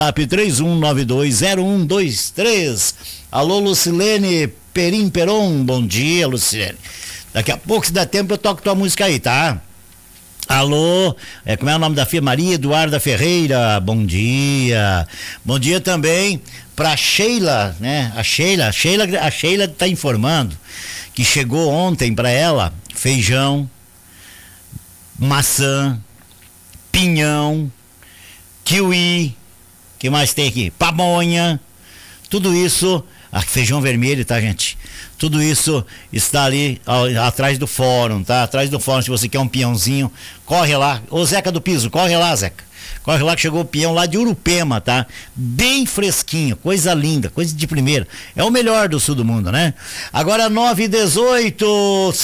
WhatsApp 31920123. Alô, Lucilene Perim Peron, bom dia, Lucilene. Daqui a pouco, se dá tempo, eu toco tua música aí, tá? Alô, como é o nome da filha? Maria Eduarda Ferreira, bom dia. Bom dia também pra Sheila, né? A Sheila tá informando que chegou ontem pra ela feijão, maçã, pinhão, kiwi, que mais tem aqui? Pamonha, tudo isso, feijão vermelho, tá, gente? Tudo isso está ali atrás do fórum, tá? Atrás do fórum, se você quer um peãozinho, corre lá. Ô Zeca do Piso, corre lá, Zeca. Corre lá que chegou o peão lá de Urupema, tá? Bem fresquinho, coisa linda, coisa de primeira. É o melhor do sul do mundo, né? Agora 9h18.